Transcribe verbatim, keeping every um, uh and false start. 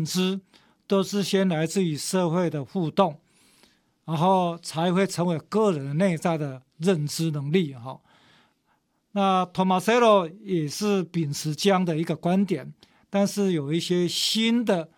认知都是先来自于社会的互动，然后才会成为个人内在的认知能力哈。那 Tomasello 也是秉持这样的一个观点，但是有一些新的